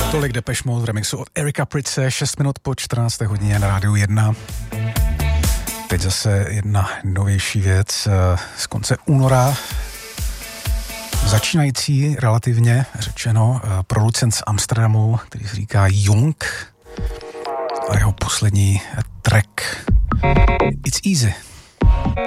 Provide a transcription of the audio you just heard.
Tolik Depeche Mode v remixu od Erika Pritce, 6 minut po 14. hodině na Rádiu 1. Teď zase jedna novější věc z konce února. Začínající relativně řečeno producent z Amsterdamu, který se říká Jung, a jeho poslední track It's Easy.